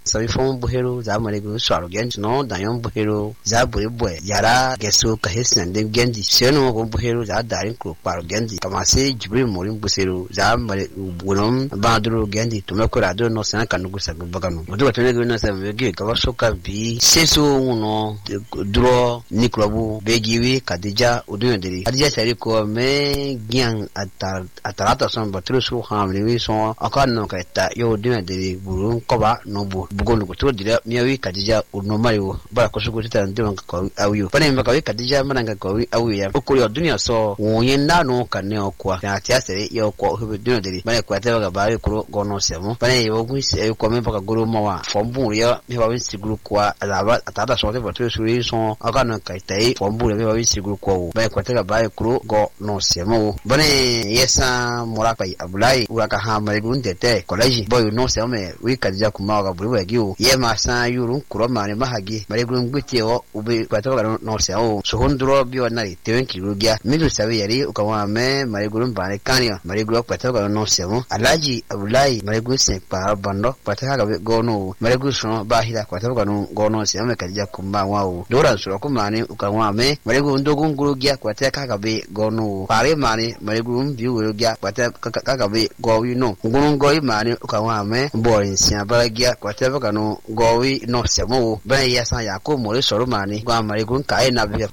sabi fon buhero za marigu swaro genji no dayon buhero za bwe yara geso kahesin den genji seno ko buhero za darin ko paro genji kamase jibril morin busero za mari wonom badro genji to me ko rado no san kanu gusa bagano mudu to ne no sa mege ka wasoka bi seso uno duro nikrobu begiwi kadija uduyondiri kadija sari ko me gian atarata son batru su hamri so akano kaita yo uduyondiri burun koba no bugono ko to dira miyawi kadija uno mariwo bara ko suko tita ndiro ko awiyo pane makawi kadija mananga ko awiya ukuri dunia so wonyenda no kanne okwa na tiasere yo ko uduyondiri bane ko ataba bari ko gono semo pane yo gwise ko me baka guru mawa fombu ya me ba winsi guru kwa alaba atata so te batru su so akano kaita fombu me ba winsi guru ko bane ko ataba bari ko go no semo bane yesa morakai abulai uraka ha marigun tete college boy no semo wi kadija kuma ga buri giu yema sa yurun kuro mane mahagi marigun guteo ube kwataba no semo so hondro biwa nari tewen kirugia midu sawi yari ukawa me marigun bane kania marigun kwataba no semo alaji abulai marigun se pa bando kwataba ga gono marigun so bahira kwataba no gono semo kadija kuma wao dora so kumane ukawa me marigun dogun gurugia kwataba ga be gono pare mane marigun biurugia kwataba ga be gowi no gunun goyi mane ukawa me borin sia baragia kwataba ga no gowi no semo bane yasa yako mole soro mane gwa marigun kai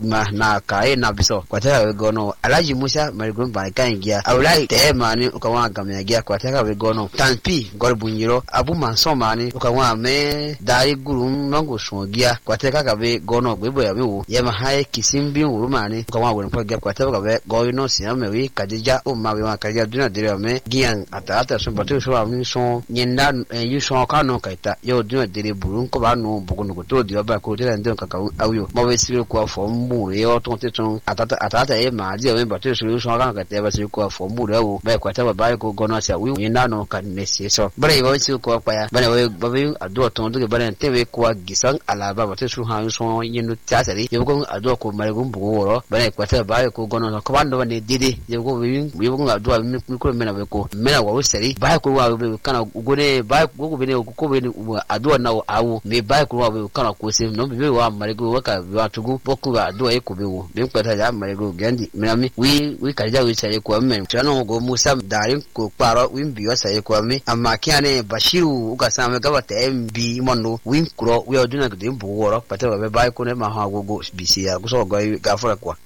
na kai na biso kwataba gono alaji musa marigun ba kan gia awlai te mane ukawa ga me gia kwataba ga gono tanpi gorbunyiro abu manso mane ukawa me dai gurun mango songia kwataba ga be gono gbebo ya mewo yema hai kisimbi urumane ukawa won pogia kwataba ga gowi no sia mewi kadija o mawe wa kadija duna dire me gian atata so batu so ami so nyenda yu so kanu kaita yo duna dire burun ko ba no bugun ko to dio ba ko dire ndon kaka awiyo mawe sire ko fombu yo to te ton atata e ma dia me batu so kanu kaita ba sire ko fombu rewo ba kwata ba ko gono sia wi nyenda no kan nesi so bare ba sire ko pa ya bare we ba we ado ton de bare tewe ko gisan alaba batu so ha so yinu tasari yo ko ado ko mare gum bugo bare kwata ba ko gono ko ba ndo ne dide yo ko wi ko ado mi ko mena we ko mena wa usari ba ko wa kana ugone ba ko bene ko bene ado na awu me ba ko wa kana ko se no be wa mare go waka wa tugu boku wa ado e ko be wo be kwata ya mare go gandi menami wi kalija wi sai ko men chano go musa darin ko paro wi biyo sai ko me amma kiane bashiru uka sama ga wata mb mono wi kuro wi oduna go de buworo pata ba ko ne ma ha go bisi ya go so go ga fora kwa